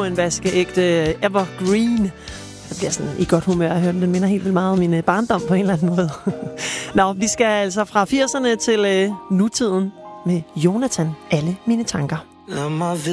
en vaskeægte evergreen. Jeg bliver sådan i godt humør at høre den. Den minder helt vildt meget om min barndom på en eller anden måde. Nå, vi skal altså fra 80'erne til nutiden med Jonathan. Alle mine tanker.